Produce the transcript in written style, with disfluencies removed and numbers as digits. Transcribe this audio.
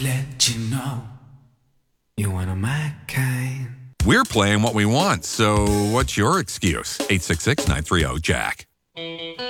let you know you're one of my kind. We're playing what we want, so what's your excuse? 866-930-JACK.